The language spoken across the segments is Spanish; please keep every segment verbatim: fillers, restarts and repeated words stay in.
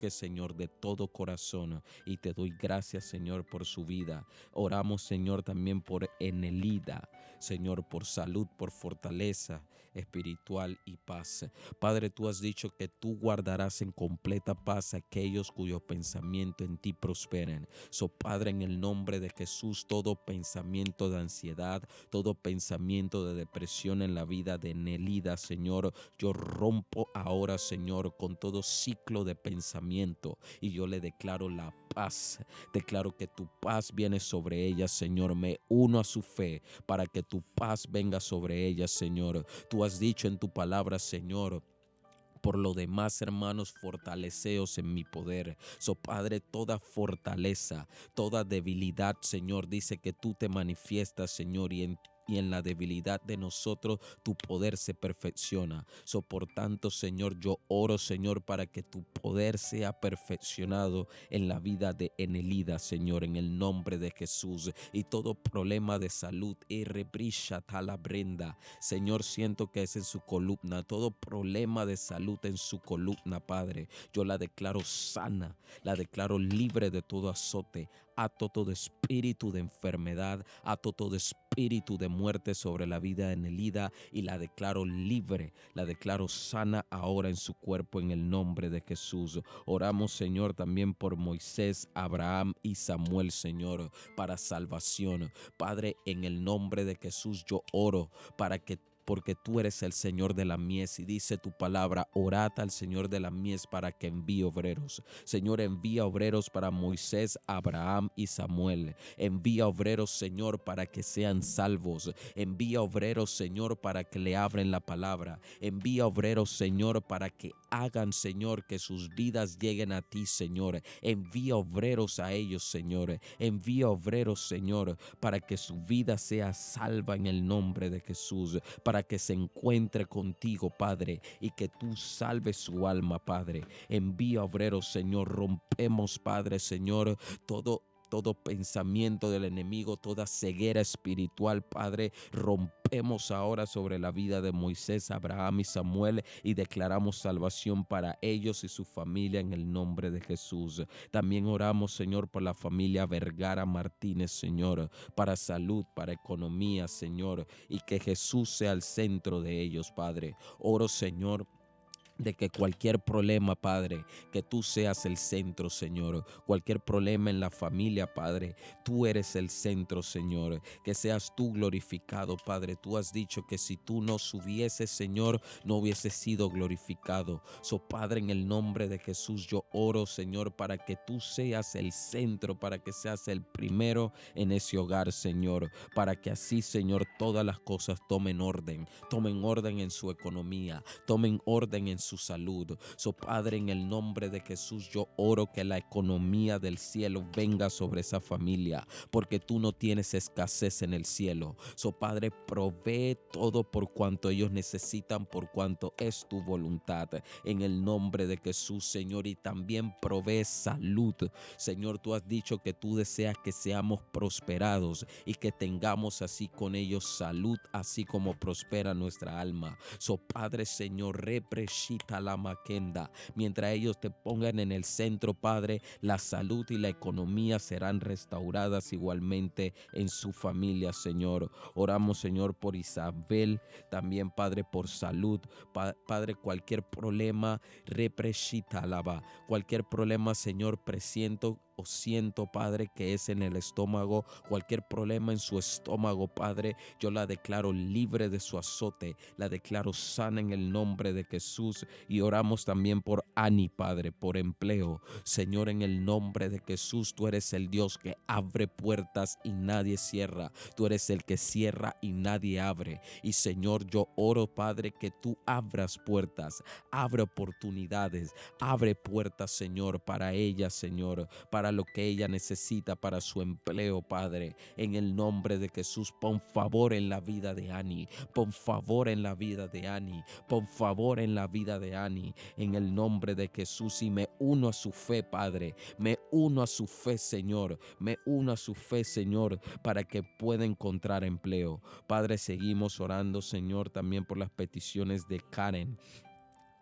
Señor, de todo corazón. Y te doy gracias, Señor, por su vida. Oramos, Señor, también por Enelida, Señor, por salud, por fortaleza espiritual y paz. Padre, tú has dicho que tú guardarás en completa paz a aquellos cuyos pensamientos en ti prosperen. So, Padre, en el nombre de Jesús, todo pensamiento de ansiedad, todo pensamiento de depresión en la vida de Nelida, Señor, yo rompo ahora, Señor, con todo ciclo de pensamiento y yo le declaro la paz. Declaro que tu paz viene sobre ella, Señor. Me uno a su fe para que tu paz venga sobre ella, Señor. Tú has dicho en tu palabra, Señor: por lo demás, hermanos, fortaleceos en mi poder. So, Padre, toda fortaleza, toda debilidad, Señor, dice que tú te manifiestas, Señor, y en y en la debilidad de nosotros tu poder se perfecciona. So, por tanto, Señor, yo oro, Señor, para que tu poder sea perfeccionado en la vida de Enelida, Señor, en el nombre de Jesús. Y todo problema de salud, y rebrisha talabrenda, Señor, siento que es en su columna, todo problema de salud en su columna, Padre, yo la declaro sana, la declaro libre de todo azote. Ato todo espíritu de enfermedad, ato todo espíritu de muerte sobre la vida de Nelida y la declaro libre, la declaro sana ahora en su cuerpo en el nombre de Jesús. Oramos, Señor, también por Moisés, Abraham y Samuel, Señor, para salvación. Padre, en el nombre de Jesús yo oro para que porque tú eres el Señor de la mies y dice tu palabra: orad al Señor de la mies para que envíe obreros. Señor, envía obreros para Moisés, Abraham y Samuel. Envía obreros, Señor, para que sean salvos. Envía obreros, Señor, para que le abren la palabra. Envía obreros, Señor, para que hagan, Señor, que sus vidas lleguen a ti, Señor. Envía obreros a ellos, Señor. Envía obreros, Señor, para que su vida sea salva en el nombre de Jesús, para que se encuentre contigo, Padre, y que tú salves su alma, Padre. Envía obreros, Señor. Rompemos, Padre, Señor, todo todo pensamiento del enemigo, toda ceguera espiritual, Padre. Rompemos ahora sobre la vida de Moisés, Abraham y Samuel y declaramos salvación para ellos y su familia en el nombre de Jesús. También oramos, Señor, por la familia Vergara Martínez, Señor, para salud, para economía, Señor, y que Jesús sea el centro de ellos, Padre. Oro, Señor, de que cualquier problema, Padre, que tú seas el centro, Señor. Cualquier problema en la familia, Padre, tú eres el centro, Señor. Que seas tú glorificado, Padre. Tú has dicho que si tú no subieses, Señor, no hubiese sido glorificado. So, Padre, en el nombre de Jesús yo oro, Señor, para que tú seas el centro, para que seas el primero en ese hogar, Señor. Para que así, Señor, todas las cosas tomen orden. Tomen orden en su economía. Tomen orden en su salud. So, Padre, en el nombre de Jesús yo oro que la economía del cielo venga sobre esa familia, porque tú no tienes escasez en el cielo. So, Padre, provee todo por cuanto ellos necesitan, por cuanto es tu voluntad, en el nombre de Jesús, Señor. Y también provee salud, Señor. Tú has dicho que tú deseas que seamos prosperados y que tengamos así con ellos salud, así como prospera nuestra alma. So, Padre, Señor, represhita la maquenda. Mientras ellos te pongan en el centro, Padre, la salud y la economía serán restauradas igualmente en su familia, Señor. Oramos, Señor, por Isabel, también, Padre, por salud. Pa Padre, cualquier problema, represhita lava. Cualquier problema, Señor, presiento o siento, Padre, que es en el estómago, cualquier problema en su estómago, Padre, yo la declaro libre de su azote, la declaro sana en el nombre de Jesús. Y oramos también por Ani, Padre, por empleo. Señor, en el nombre de Jesús, tú eres el Dios que abre puertas y nadie cierra. Tú eres el que cierra y nadie abre. Y Señor, yo oro, Padre, que tú abras puertas, abre oportunidades, abre puertas, Señor, para ella, Señor, para lo que ella necesita para su empleo, Padre. En el nombre de Jesús, pon favor en la vida de Ani, pon favor en la vida de Ani, pon favor en la vida de Ani, en el nombre de Jesús. Y me uno a su fe, Padre, me uno a su fe, Señor, me uno a su fe, Señor, para que pueda encontrar empleo. Padre, seguimos orando, Señor, también por las peticiones de Karen.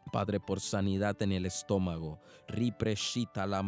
Padre, por sanidad en el estómago. Ripreshita la